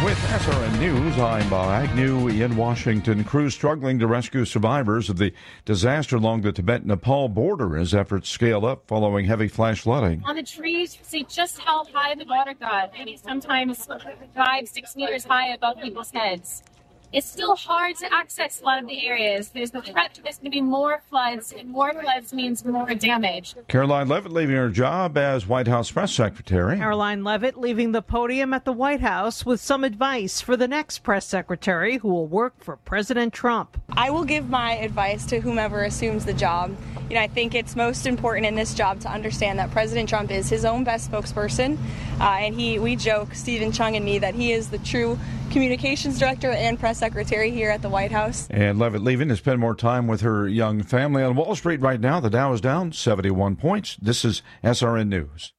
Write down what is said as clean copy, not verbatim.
With SRN News, I'm Bob Agnew in Washington. Crews struggling to rescue survivors of the disaster along the Tibet-Nepal border as efforts scale up following heavy flash flooding. On the trees, you see just how high the water got, maybe sometimes 5-6 meters high above people's heads. It's still hard to access a lot of the areas. There's the threat that there's going to be more floods, and more floods means more damage. Caroline Leavitt leaving her job as White House press secretary. Caroline Leavitt leaving the podium at the White House with some advice for the next press secretary who will work for President Trump. I will give my advice to whomever assumes the job. I think it's most important in this job to understand that President Trump is his own best spokesperson. And we joke, Stephen Chung and me, that he is the true communications director and press secretary here at the White House. And Leavitt leaving to spend more time with her young family. On Wall Street right now, the Dow is down 71 points. This is SRN News.